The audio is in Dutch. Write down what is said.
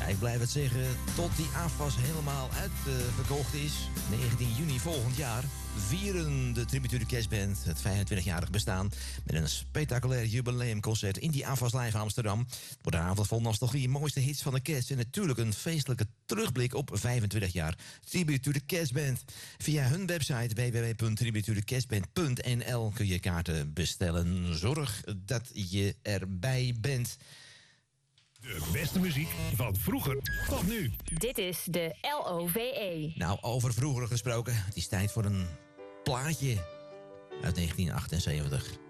ik blijf het zeggen, tot die AFAS helemaal uitverkocht is. 19 juni volgend jaar vieren de Tribute to the Kerstband het 25-jarig bestaan met een spectaculair jubileumconcert in die AFAS Live Amsterdam. Het wordt een avond vol nostalgie, mooiste hits van de kerst en natuurlijk een feestelijke terugblik op 25 jaar Tribute to the Kerstband. Via hun website www.tributetothekerstband.nl kun je kaarten bestellen. Zorg dat je erbij bent. De beste muziek van vroeger tot nu. Dit is de LOVE. Nou, over vroeger gesproken. Het is tijd voor een plaatje uit 1978.